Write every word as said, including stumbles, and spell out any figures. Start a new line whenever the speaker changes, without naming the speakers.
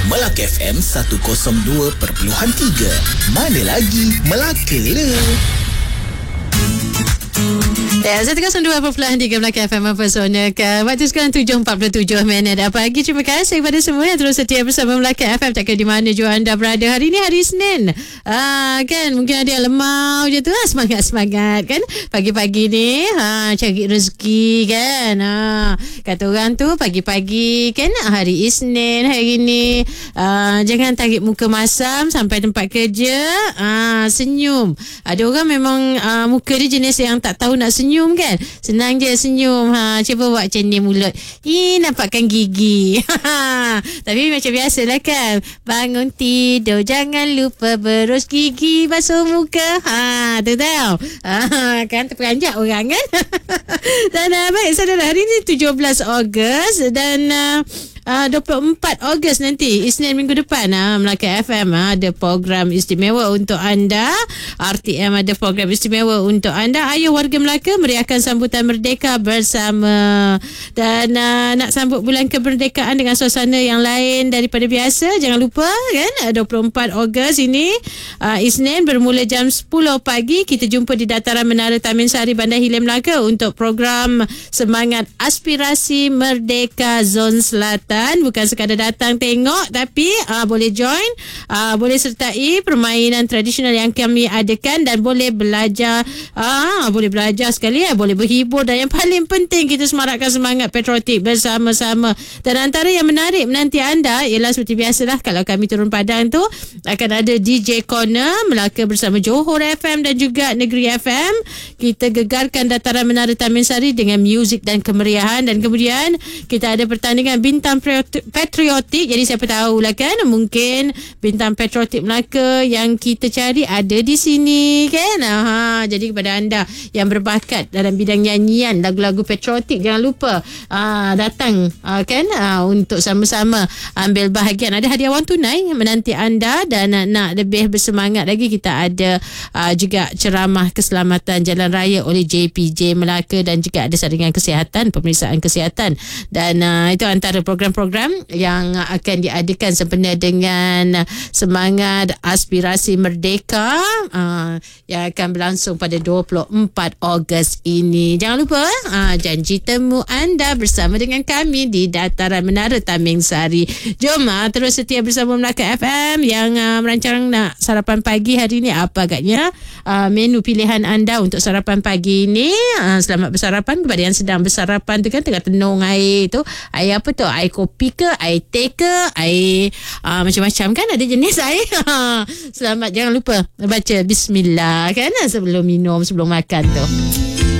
Melaka F M seratus dua perpuluhan tiga. Mana lagi Melaka le.
Ya, seratus dua perpuluhan tiga Melaka F M Pesona ke. Waktu sekarang tujuh empat puluh tujuh minit pagi. Terima kasih kepada semua yang terus setia bersama Melaka F M. Tak kira di mana juga anda berada. Hari ini hari Isnin. Ah, kan mungkin ada yang lemau je tu. Ah, semangat-semangat kan. Pagi-pagi ni ha, cari rezeki kan. Ha, kata orang tu pagi-pagi kan hari Isnin hari ni. Ah, jangan tarik muka masam sampai tempat kerja. Ah, senyum. Ada orang memang ah, muka dia jenis yang tak tahu nak senyum. Senyum kan. Senang je senyum. Ha, cuba buat macam ni mulut. Ih, nampakkan gigi. Tapi macam biasalah kan. Bangun tidur, jangan lupa berus gigi, basuh muka. Ha, tu tahu. Ha, kan terperanjat orang kan. Dan uh, baik, saudara, hari ni tujuh belas Ogos dan uh, Uh, dua puluh empat Ogos nanti Isnin minggu depan uh, Melaka F M uh, ada program istimewa untuk anda. R T M ada program istimewa untuk anda. Ayo warga Melaka meriahkan sambutan Merdeka bersama. Dan uh, nak sambut bulan kemerdekaan dengan suasana yang lain daripada biasa. Jangan lupa kan dua puluh empat Ogos ini uh, Isnin bermula jam sepuluh pagi. Kita jumpa di dataran Menara Tamin Sari Bandar Hilir Melaka untuk program Semangat Aspirasi Merdeka Zon Selatan. Bukan sekadar datang tengok, tapi uh, boleh join, uh, boleh sertai permainan tradisional yang kami adakan dan boleh belajar, uh, boleh belajar sekali, uh, boleh berhibur dan yang paling penting kita semarakkan semangat patriotik bersama-sama. Dan antara yang menarik menanti anda ialah seperti biasalah kalau kami turun padang tu akan ada D J Corner Melaka bersama Johor F M dan juga Negeri F M. Kita gegarkan dataran Menara Tamin Sari dengan muzik dan kemeriahan, dan kemudian kita ada pertandingan bintang patriotik. Jadi siapa tahulah kan, mungkin bintang patriotik Melaka yang kita cari ada di sini kan. Ha, jadi kepada anda yang berbakat dalam bidang nyanyian lagu-lagu patriotik, jangan lupa ha, datang ha, kan ha, untuk sama-sama ambil bahagian. Ada hadiah wang tunai menanti anda, dan nak lebih bersemangat lagi kita ada ha, juga ceramah keselamatan jalan raya oleh J P J Melaka, dan juga ada saringan kesihatan, pemeriksaan kesihatan. Dan uh, itu antara program-program yang akan diadakan sempena dengan Semangat Aspirasi Merdeka uh, yang akan berlangsung pada dua puluh empat Ogos ini. Jangan lupa uh, janji temu anda bersama dengan kami di dataran Menara Tamin Sari. Jom uh, terus setia bersama Melaka F M yang uh, merancang nak sarapan pagi hari ini. Apa agaknya uh, menu pilihan anda untuk sarapan pagi ini? Uh, selamat bersarapan kepada yang sedang bersarapan tu kan, tengah tenung air tu. Air apa tu? Air kopi ke, air teh ke, air uh, macam-macam kan, ada jenis air. Selamat, jangan lupa baca bismillah kan sebelum minum, sebelum makan tu.